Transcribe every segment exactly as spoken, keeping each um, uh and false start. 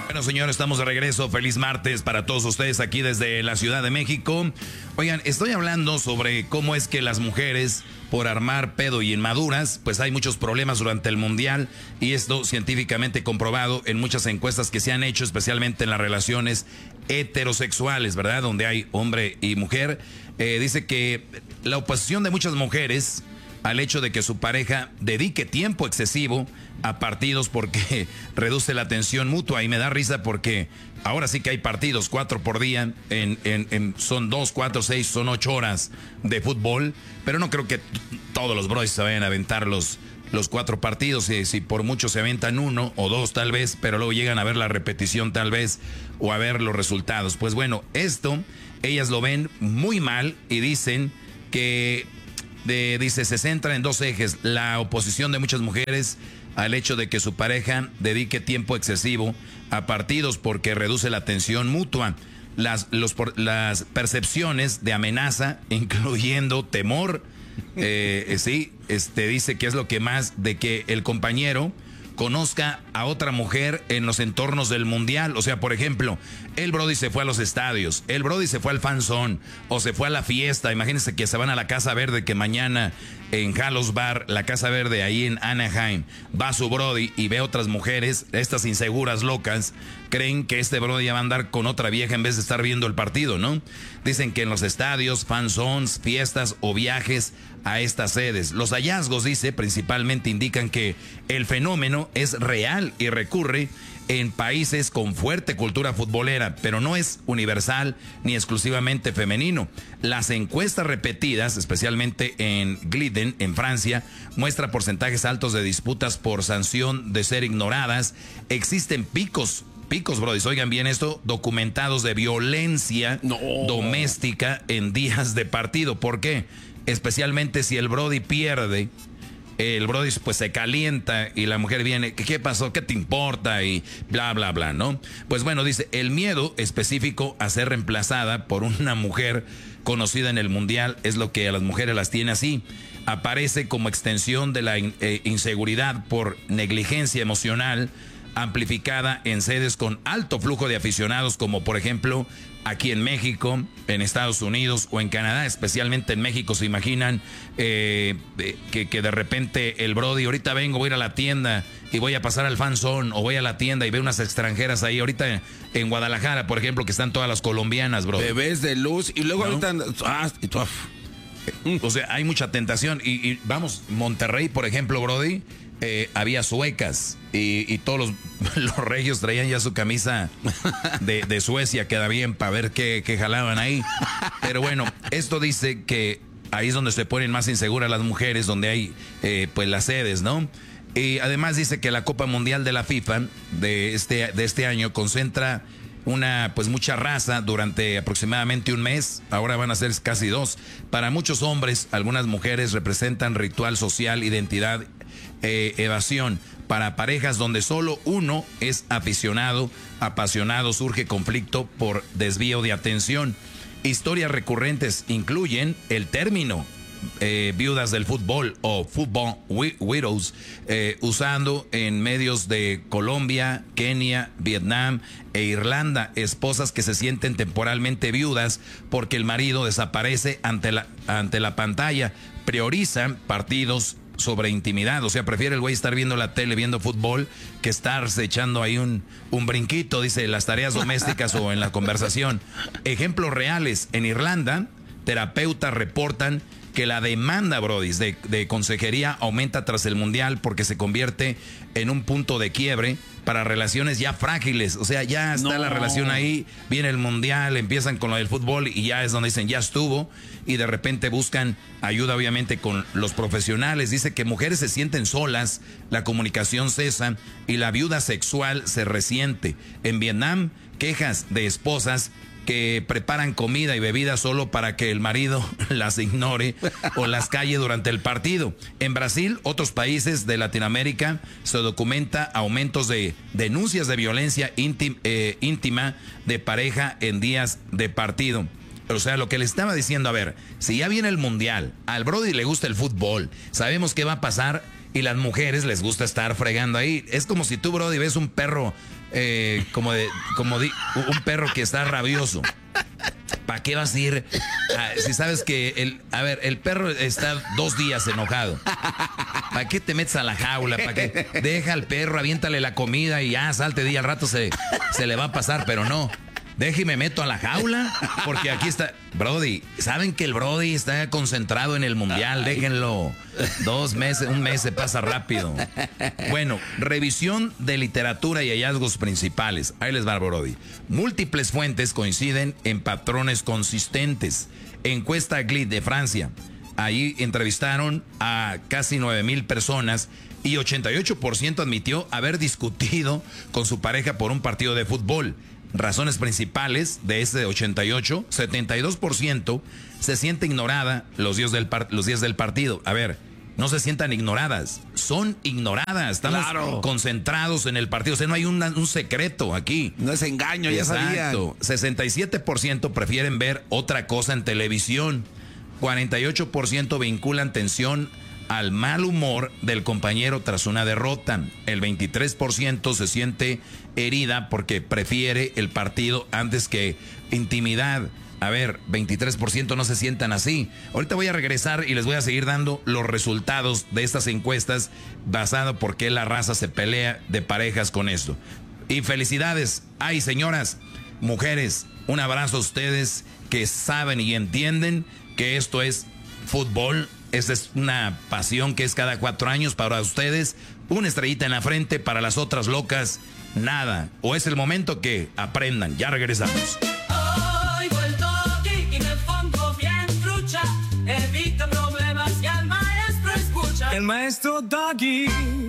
Bueno, señores, estamos de regreso. Feliz martes para todos ustedes aquí desde la Ciudad de México. Oigan, estoy hablando sobre cómo es que las mujeres, por armar pedo y inmaduras, pues hay muchos problemas durante el Mundial, y esto científicamente comprobado en muchas encuestas que se han hecho, especialmente en las relaciones heterosexuales, ¿verdad? Donde hay hombre y mujer. Eh, dice que la oposición de muchas mujeres al hecho de que su pareja dedique tiempo excesivo a partidos porque reduce la atención mutua. Y me da risa porque ahora sí que hay partidos, cuatro por día, en, en, en, son dos, cuatro, seis, son ocho horas de fútbol, pero no creo que todos los bros se vayan a aventar los, los cuatro partidos, si, si por mucho se aventan uno o dos tal vez, pero luego llegan a ver la repetición tal vez, o a ver los resultados. Pues bueno, esto ellas lo ven muy mal y dicen que De, dice, se centra en dos ejes: la oposición de muchas mujeres al hecho de que su pareja dedique tiempo excesivo a partidos porque reduce la atención mutua, las, los, las percepciones de amenaza, incluyendo temor, eh, sí, este, dice que es lo que más, de que el compañero conozca a otra mujer en los entornos del mundial. O sea, por ejemplo, el Brody se fue a los estadios, el Brody se fue al fan zone, o se fue a la fiesta. Imagínense que se van a la Casa Verde, que mañana en Halos Bar, la Casa Verde ahí en Anaheim, va su Brody y ve otras mujeres. Estas inseguras locas creen que este Brody va a andar con otra vieja en vez de estar viendo el partido, ¿no? Dicen que en los estadios, fan zones, fiestas o viajes a estas sedes, los hallazgos, dice, principalmente indican que el fenómeno es real y recurre en países con fuerte cultura futbolera, pero no es universal ni exclusivamente femenino. Las encuestas repetidas, especialmente en Gliden, en Francia, muestra porcentajes altos de disputas por sanción de ser ignoradas. Existen picos, picos, brodis, oigan bien esto, documentados de violencia no. doméstica en días de partido. ¿Por qué? Especialmente si el Brody pierde, el Brody pues se calienta y la mujer viene, ¿qué pasó? ¿Qué te importa? Y bla, bla, bla, ¿no? Pues bueno, dice, el miedo específico a ser reemplazada por una mujer conocida en el mundial es lo que a las mujeres las tiene así. Aparece como extensión de la eh, inseguridad por negligencia emocional amplificada en sedes con alto flujo de aficionados, como por ejemplo aquí en México, en Estados Unidos o en Canadá. Especialmente en México, se imaginan eh, que, que de repente el Brody, ahorita vengo, voy a ir a la tienda y voy a pasar al fan zone, o voy a la tienda y veo unas extranjeras ahí. Ahorita en, en Guadalajara, por ejemplo, que están todas las colombianas, bro. Bebés de luz y luego ¿no? ahorita... Ah, y tú, o sea, hay mucha tentación. Y, y vamos, Monterrey, por ejemplo, Brody, eh, había suecas y, y todos los, los regios traían ya su camisa de, de Suecia, queda bien para ver qué, qué jalaban ahí. Pero bueno, esto dice que ahí es donde se ponen más inseguras las mujeres, donde hay eh, pues las sedes, ¿no? Y además dice que la Copa Mundial de la FIFA de este, de este año concentra una pues mucha raza durante aproximadamente un mes. Ahora van a ser casi dos. Para muchos hombres, algunas mujeres representan ritual social, identidad, eh, evasión. Para parejas donde solo uno es aficionado, apasionado, surge conflicto por desvío de atención. Historias recurrentes incluyen el término Eh, viudas del fútbol o football widows, eh, usando en medios de Colombia, Kenia, Vietnam e Irlanda, esposas que se sienten temporalmente viudas porque el marido desaparece ante la, ante la pantalla, priorizan partidos sobre intimidad. O sea, prefiere el güey estar viendo la tele, viendo fútbol, que estarse echando ahí un, un brinquito, dice, las tareas domésticas o en la conversación. Ejemplos reales: en Irlanda, terapeutas reportan que la demanda, Brody, de, de consejería aumenta tras el mundial porque se convierte en un punto de quiebre para relaciones ya frágiles. O sea, ya está no. la relación ahí, viene el mundial, empiezan con lo del fútbol y ya es donde dicen, ya estuvo, y de repente buscan ayuda obviamente con los profesionales. Dice que mujeres se sienten solas, la comunicación cesa y la viuda sexual se resiente. En Vietnam, quejas de esposas que preparan comida y bebida solo para que el marido las ignore o las calle durante el partido. En Brasil, otros países de Latinoamérica, se documenta aumentos de denuncias de violencia íntima, eh, íntima de pareja en días de partido. O sea, lo que le estaba diciendo, a ver, si ya viene el mundial, al Brody le gusta el fútbol, sabemos qué va a pasar, Y las mujeres les gusta estar fregando ahí. Es como si tú, Brody, ves un perro, eh, como de, como di, un perro que está rabioso. ¿Para qué vas a ir? Ah, si sabes que el, a ver, el perro está dos días enojado. ¿Para qué te metes a la jaula? ¿Para qué? Deja al perro, aviéntale la comida y ya salte de ahí, al rato se, se le va a pasar, pero no. Deje y me meto a la jaula, porque aquí está Brody. Saben que el Brody está concentrado en el mundial, déjenlo. Dos meses, un mes se pasa rápido. Bueno, revisión de literatura y hallazgos principales. Ahí les va, Brody. Múltiples fuentes coinciden en patrones consistentes. Encuesta G L I D de Francia. Ahí entrevistaron a casi nueve mil personas y ochenta y ocho por ciento admitió haber discutido con su pareja por un partido de fútbol. Razones principales de ese ochenta y ocho, setenta y dos por ciento se siente ignorada los días del, par, los días del partido. A ver, no se sientan ignoradas, son ignoradas. Estamos claro. concentrados en el partido. O sea, no hay una, un secreto aquí. No es engaño, ya sabían. sesenta y siete por ciento prefieren ver otra cosa en televisión. cuarenta y ocho por ciento vinculan tensión al mal humor del compañero tras una derrota. El veintitrés por ciento se siente herida porque prefiere el partido antes que intimidad. A ver, veintitrés por ciento no se sientan así. Ahorita voy a regresar y les voy a seguir dando los resultados de estas encuestas basado por qué la raza se pelea de parejas con esto. Y felicidades. Ay, señoras, mujeres, un abrazo a ustedes que saben y entienden que esto es fútbol. Esta es una pasión que es cada cuatro años para ustedes. Una estrellita en la frente, para las otras locas, nada. O es el momento que aprendan. Ya regresamos. Hoy vuelto aquí y me pongo bien trucha. Evita problemas y al maestro escucha. El maestro Doggy.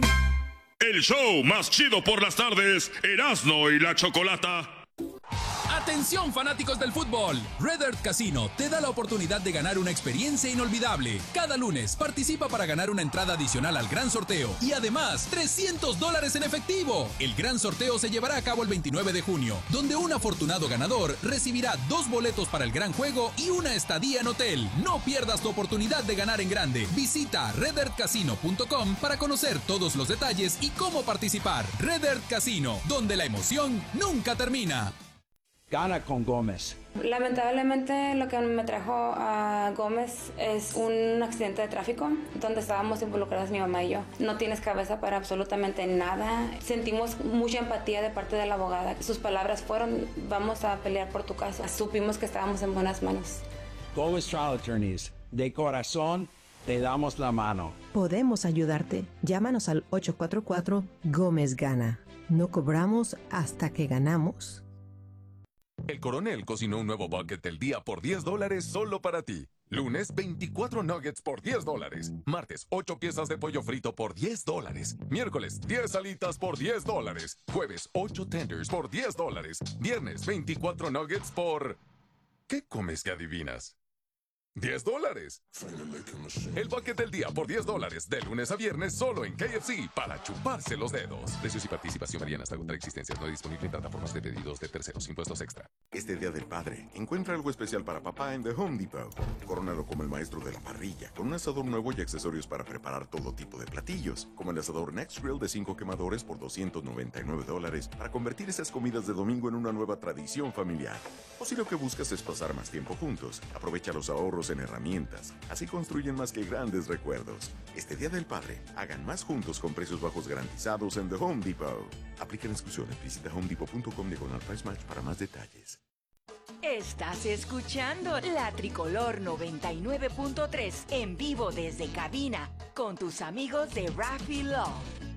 El show más chido por las tardes, Erasmo y la Chocolata. Atención fanáticos del fútbol, Red Earth Casino te da la oportunidad de ganar una experiencia inolvidable. Cada lunes participa para ganar una entrada adicional al gran sorteo y además trescientos dólares en efectivo. El gran sorteo se llevará a cabo el veintinueve de junio, donde un afortunado ganador recibirá dos boletos para el gran juego y una estadía en hotel. No pierdas tu oportunidad de ganar en grande. Visita red earth casino punto com para conocer todos los detalles y cómo participar. Red Earth Casino, donde la emoción nunca termina. Gana con Gómez. Lamentablemente lo que me trajo a Gómez es un accidente de tráfico donde estábamos involucradas mi mamá y yo. No tienes cabeza para absolutamente nada. Sentimos mucha empatía de parte de la abogada. Sus palabras fueron: vamos a pelear por tu caso. Supimos que estábamos en buenas manos. Gómez Trial Attorneys, de corazón te damos la mano. Podemos ayudarte. Llámanos al ocho cuatro cuatro Gómez Gana. No cobramos hasta que ganamos. El Coronel cocinó un nuevo bucket del día por diez dólares solo para ti. Lunes, veinticuatro nuggets por diez dólares. Martes, ocho piezas de pollo frito por diez dólares. Miércoles, diez alitas por diez dólares. Jueves, ocho tenders por diez dólares. Viernes, veinticuatro nuggets por... ¿Qué comes que adivinas? diez dólares. El bucket del día por diez dólares. De lunes a viernes solo en K F C para chuparse los dedos. Precios y participación varían hasta agotar existencias. No disponible en plataformas de pedidos de terceros. Impuestos extra. Este Día del Padre, encuentra algo especial para papá en The Home Depot. Corónalo como el maestro de la parrilla, con un asador nuevo y accesorios para preparar todo tipo de platillos, como el asador Next Grill de cinco quemadores por doscientos noventa y nueve dólares, para convertir esas comidas de domingo en una nueva tradición familiar. O si lo que buscas es pasar más tiempo juntos, aprovecha los ahorros en herramientas. Así construyen más que grandes recuerdos. Este Día del Padre, hagan más juntos con precios bajos garantizados en The Home Depot. Aplican exclusiones. Visita home depot punto com diagonal price match para más detalles. Estás escuchando La Tricolor noventa y nueve punto tres en vivo desde cabina con tus amigos de Raffy Law.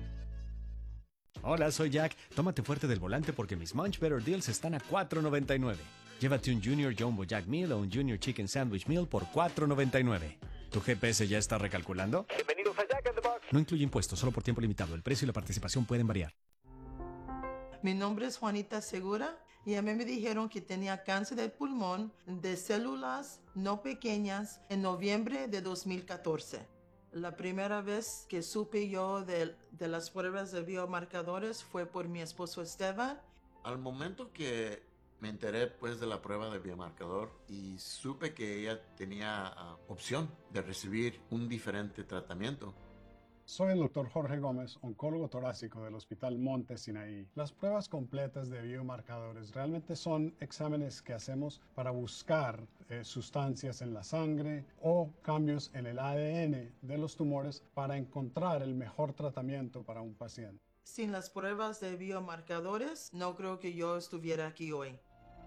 Hola, soy Jack. Tómate fuerte del volante porque mis Munch Better Deals están a cuatro noventa y nueve. Llévate un Junior Jumbo Jack Meal o un Junior Chicken Sandwich Meal por cuatro noventa y nueve. ¿Tu G P S ya está recalculando? Bienvenidos a Jack in the Box. No incluye impuestos, solo por tiempo limitado. El precio y la participación pueden variar. Mi nombre es Juanita Segura y a mí me dijeron que tenía cáncer de pulmón de células no pequeñas en noviembre de dos mil catorce. La primera vez que supe yo de, de las pruebas de biomarcadores fue por mi esposo Esteban. Al momento que me enteré pues de la prueba de biomarcador y supe que ella tenía uh, opción de recibir un diferente tratamiento, Soy el doctor Jorge Gómez, oncólogo torácico del Hospital Monte Sinaí. Las pruebas completas de biomarcadores realmente son exámenes que hacemos para buscar eh, sustancias en la sangre o cambios en el A D N de los tumores para encontrar el mejor tratamiento para un paciente. Sin las pruebas de biomarcadores, no creo que yo estuviera aquí hoy.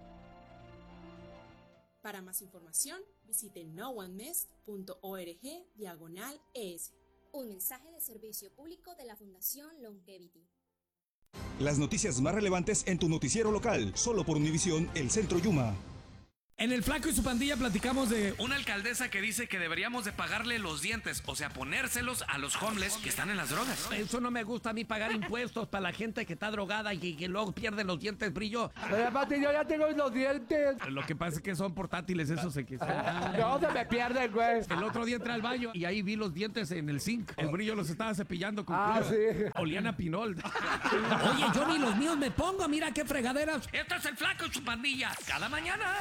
Para más información, visite no one missed punto org diagonal es. Un mensaje de servicio público de la Fundación Longevity. Las noticias más relevantes en tu noticiero local, solo por Univisión, el Centro Yuma. En El Flaco y su pandilla platicamos de una alcaldesa que dice que deberíamos de pagarle los dientes, o sea, ponérselos a los homeless que están en las drogas. Eso no me gusta a mí, pagar impuestos para la gente que está drogada y que, que luego pierde los dientes brillo. Pero aparte yo ya tengo los dientes. Lo que pasa es que son portátiles, esos se quitan. No, se me pierden, güey. El otro día entré al baño y ahí vi los dientes en el zinc. El brillo los estaba cepillando con Ah, cloro. sí. Olían a pinol. Oye, yo ni los míos me pongo, mira qué fregaderas. Esto es El Flaco y su pandilla, cada mañana.